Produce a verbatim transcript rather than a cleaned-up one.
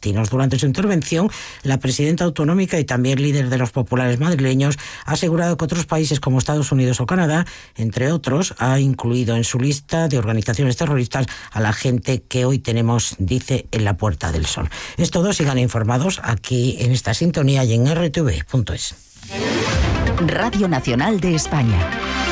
palestinos. Durante su intervención, la presidenta autonómica y también líder de los populares madrileños ha asegurado que otros países como Estados Unidos o Canadá, entre otros, ha incluido en su lista de organizaciones terroristas a la gente que hoy tenemos, dice, en la Puerta del Sol. Es todo, sigan informados aquí en esta sintonía y en R T V punto es. Radio Nacional de España.